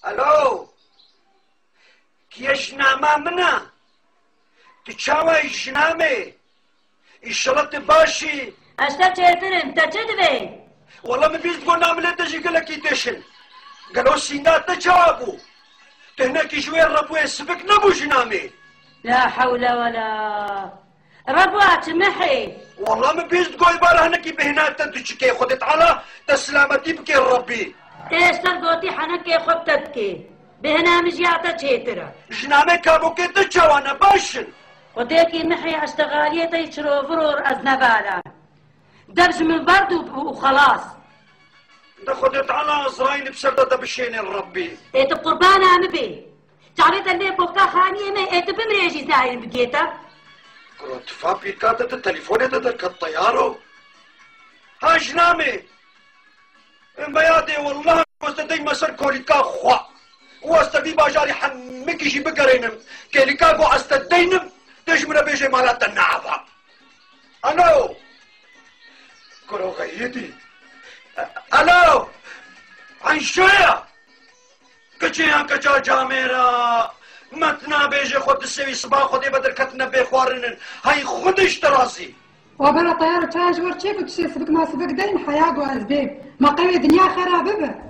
الو كي جنامه منا تشاوي جنامه الشلط باشي اشتا چهترم تا چه دوی؟ والله ما بيز تقول نعمل تجي قال لك يدشن قالوا سينات تجابو تهناك شويه ربو يسفك نبو جنامه لا حول ولا ربوات محي والله ما بيز تقول بارا هناك بهنات تدشكي خدت على تسلامتي بكي ربي ايش تلقوتي حنكي خبتتكي بهنا مجياتا چهترا جنامه كابو كي تجاوانا باشن وديكي محي اشتغالية يشرو فرور از نبالا دبج من برد وخلاص ده خدت على ازرايل بسردة بشين ربي ايت قربان عمبي تعريت اللي بوكا خانية ما ايت بمريجي زاين بقيتا قلت فابي كاتت التليفون ده الطيارة ها جنامي بيادي والله واستدي مسر كوليكا خوا واستدي باجاري حمكي جي بقرينم كوليكا بو استدينم تجمنا بيجي مالات النعفة الو كرو غيدي الو عن شوية كجيان كجا جاميرا متنا بيجي خود السوي صباح خودي بدر كتنا بيخوارنن هاي خودش تراسي وبلا طيارة تاج ورشيك وتشي سبك ما سبك دين حياة وأزبيب ما قوي دنيا خرابة